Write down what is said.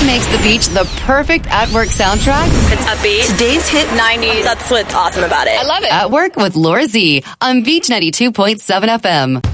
makes the beach the perfect at-work soundtrack. It's upbeat. Today's hit 90s. That's what's awesome about it. I love it. At Work with Laura Z on Beach 92.7 FM.